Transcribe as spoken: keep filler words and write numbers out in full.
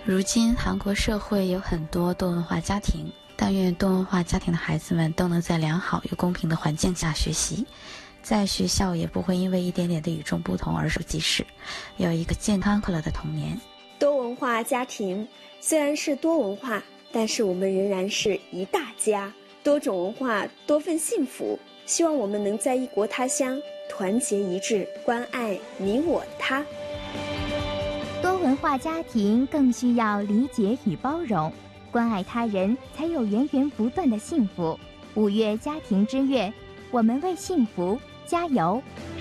如今韩国社会有很多多文化家庭，但愿多文化家庭的孩子们都能在良好又公平的环境下学习，在学校也不会因为一点点的与众不同而受歧视，有一个健康快乐的童年。 多文化家庭虽然是多文化，但是我们仍然是一大家，多种文化，多份幸福。希望我们能在异国他乡团结一致，关爱你我他。 多文化家庭更需要理解与包容，关爱他人才有源源不断的幸福。五月家庭之月，我们为幸福加油。